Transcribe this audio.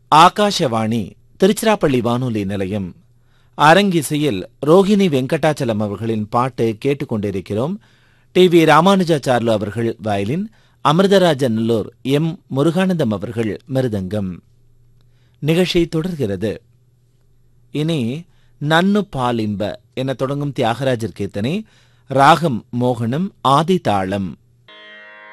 ஆகாஷவாணி திருச்சிராப்பள்ளி வானொலி நிலையம். அரங்கிசையில் ரோஹிணி வெங்கடாச்சலம் அவர்களின் பாட்டு கேட்டுக்கொண்டிருக்கிறோம். டி.வி. ராமானுஜாச்சார்லு அவர்கள் வயலின், அமிர்தராஜன் நல்லூர் எம். முருகானந்தம் அவர்கள் மிருதங்கம். நிகழ்ச்சி தொடர்கிறது. இனி நன்னு பாலிம்ப என தொடங்கும் தியாகராஜர் கீர்த்தனை, ராகம் மோகனம், ஆதி தாளம்.